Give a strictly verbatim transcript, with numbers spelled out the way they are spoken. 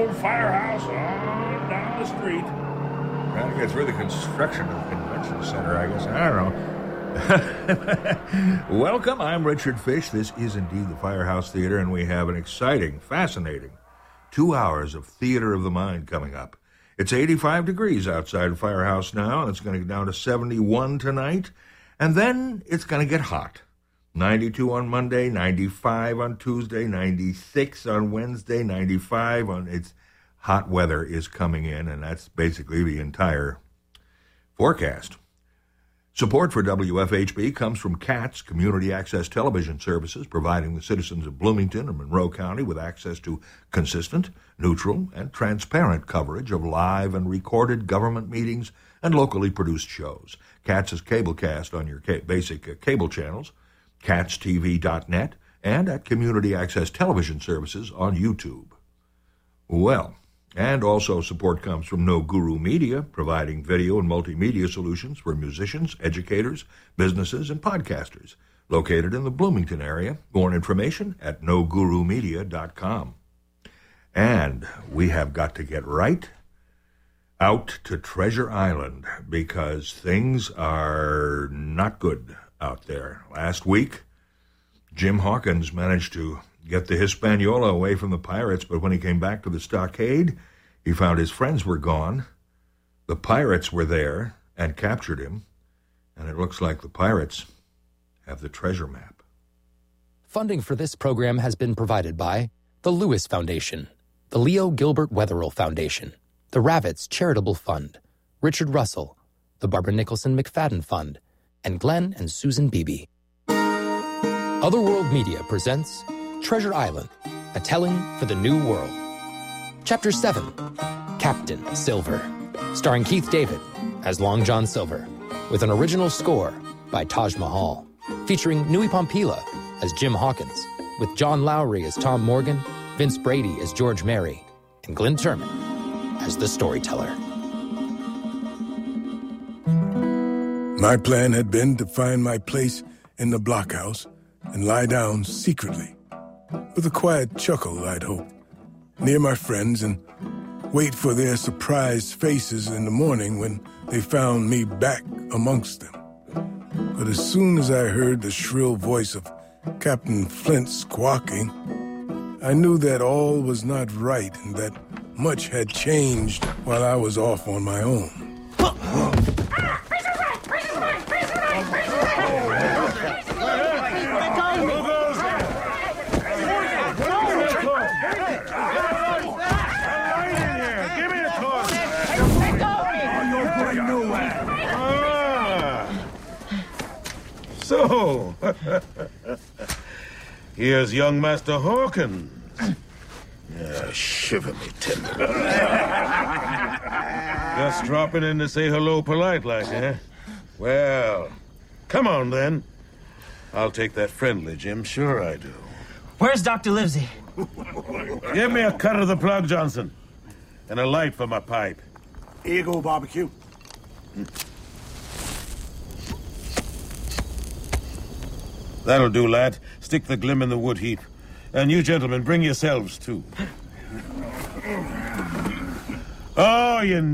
old firehouse on down the street. Trying to get through the construction of the convention center, I guess. I don't know. Welcome, I'm Richard Fish. This is indeed the Firehouse Theater, and we have an exciting, fascinating two hours of Theater of the Mind coming up. It's eighty-five degrees outside Firehouse now, and it's going to get down to seventy-one tonight, and then it's going to get hot. ninety-two on Monday, ninety-five on Tuesday, ninety-six on Wednesday, ninety-five on... It's hot weather is coming in, and that's basically the entire forecast. Support for W F H B comes from CATS, Community Access Television Services, providing the citizens of Bloomington and Monroe County with access to consistent, neutral, and transparent coverage of live and recorded government meetings and locally produced shows. CATS is cablecast on your ca- basic uh, cable channels, cats t v dot net, and at Community Access Television Services on YouTube. Well, and also support comes from No Guru Media, providing video and multimedia solutions for musicians, educators, businesses, and podcasters. Located in the Bloomington area. More information at no guru media dot com. And we have got to get right out to Treasure Island because things are not good out there. Last week, Jim Hawkins managed to get the Hispaniola away from the pirates, but when he came back to the stockade, he found his friends were gone. The pirates were there and captured him, and it looks like the pirates have the treasure map. Funding for this program has been provided by the Lewis Foundation, the Leo Gilbert Wetherill Foundation, the Ravitz Charitable Fund, Richard Russell, the Barbara Nicholson McFadden Fund, and Glenn and Susan Beebe. Otherworld Media presents Treasure Island, a telling for the new world. Chapter seven, Captain Silver, starring Keith David as Long John Silver, with an original score by Taj Mahal, featuring Nui Pompila as Jim Hawkins, with John Lowry as Tom Morgan, Vince Brady as George Mary, and Glenn Turman as the storyteller. My plan had been to find my place in the blockhouse and lie down secretly, with a quiet chuckle, I'd hope, near my friends and wait for their surprised faces in the morning when they found me back amongst them. But as soon as I heard the shrill voice of Captain Flint squawking, I knew that all was not right and that much had changed while I was off on my own. So, here's young Master Hawkins. Yeah, shiver me timbers. Just dropping in to say hello polite like, eh? Well, come on then. I'll take that friendly, Jim. Sure I do. Where's Doctor Livesey? Give me a cut of the plug, Johnson. And a light for my pipe. Here you go, barbecue. That'll do, lad. Stick the glim in the wood heap. And you gentlemen, bring yourselves, too. Oh, you